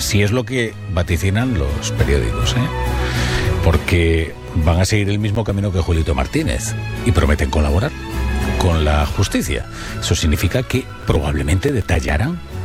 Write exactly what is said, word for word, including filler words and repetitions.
si es lo que vaticinan los periódicos, ¿eh? Porque van a seguir el mismo camino que Julito Martínez y prometen colaborar con la justicia. Eso significa que probablemente detallarán